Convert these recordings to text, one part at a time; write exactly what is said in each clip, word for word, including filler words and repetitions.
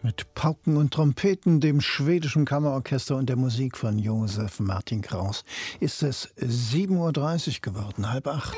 Mit Pauken und Trompeten, dem schwedischen Kammerorchester und der Musik von Josef Martin Kraus ist es sieben Uhr dreißig geworden, halb acht.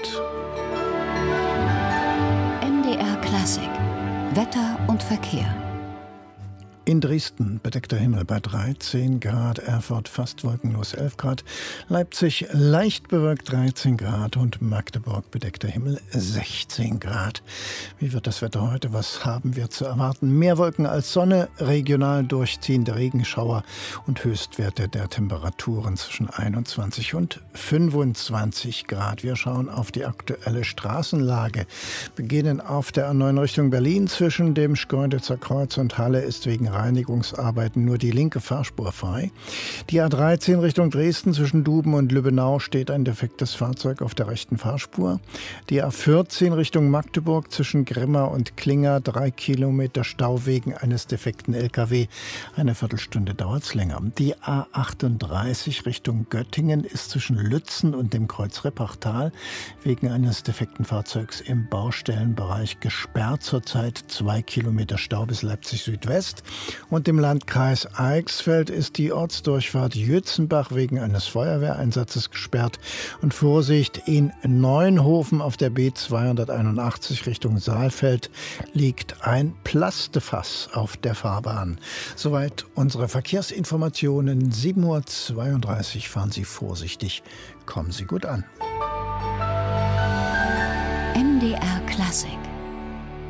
M D R Klassik. Wetter und Verkehr. In Dresden bedeckter Himmel bei dreizehn Grad, Erfurt fast wolkenlos elf Grad, Leipzig leicht bewölkt dreizehn Grad und Magdeburg bedeckter Himmel sechzehn Grad. Wie wird das Wetter heute? Was haben wir zu erwarten? Mehr Wolken als Sonne, regional durchziehende Regenschauer und Höchstwerte der Temperaturen zwischen einundzwanzig und fünfundzwanzig Grad. Wir schauen auf die aktuelle Straßenlage. Beginnen auf der A neun Richtung Berlin zwischen dem Schkeuditzer Kreuz und Halle ist wegen Reinigungsarbeiten nur die linke Fahrspur frei. Die A dreizehn Richtung Dresden zwischen Duben und Lübbenau steht ein defektes Fahrzeug auf der rechten Fahrspur. Die A vierzehn Richtung Magdeburg zwischen Grimma und Klinger drei Kilometer Stau wegen eines defekten L K W. Eine Viertelstunde dauert es länger. Die A achtunddreißig Richtung Göttingen ist zwischen Lützen und dem Kreuz Rippachtal wegen eines defekten Fahrzeugs im Baustellenbereich gesperrt. Zurzeit zwei Kilometer Stau bis Leipzig Südwest. Und im Landkreis Eichsfeld ist die Ortsdurchfahrt Jützenbach wegen eines Feuerwehreinsatzes gesperrt. Und Vorsicht, in Neunhofen auf der B zweihunderteinundachtzig Richtung Saalfeld liegt ein Plastefass auf der Fahrbahn. Soweit unsere Verkehrsinformationen. sieben Uhr zweiunddreißig. Fahren Sie vorsichtig. Kommen Sie gut an. M D R Klassik.